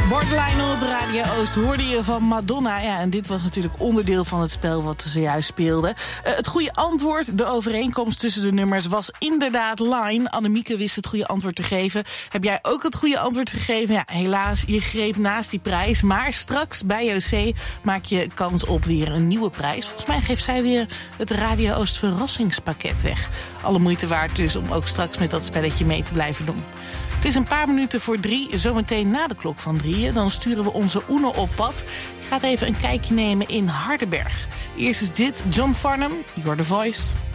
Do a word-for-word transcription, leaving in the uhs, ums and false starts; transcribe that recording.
Borderline op Radio Oost hoorde je van Madonna. Ja, en dit was natuurlijk onderdeel van het spel wat ze zojuist speelden. Uh, het goede antwoord, de overeenkomst tussen de nummers, was inderdaad Line. Annemieke wist het goede antwoord te geven. Heb jij ook het goede antwoord gegeven? Ja, helaas, je greep naast die prijs. Maar straks bij J O C maak je kans op weer een nieuwe prijs. Volgens mij geeft zij weer het Radio Oost verrassingspakket weg. Alle moeite waard dus om ook straks met dat spelletje mee te blijven doen. Het is een paar minuten voor drie, zometeen na de klok van drieën. Dan sturen we onze Uno op pad. Ik ga even een kijkje nemen in Hardenberg. Eerst is dit John Farnham, You're the Voice.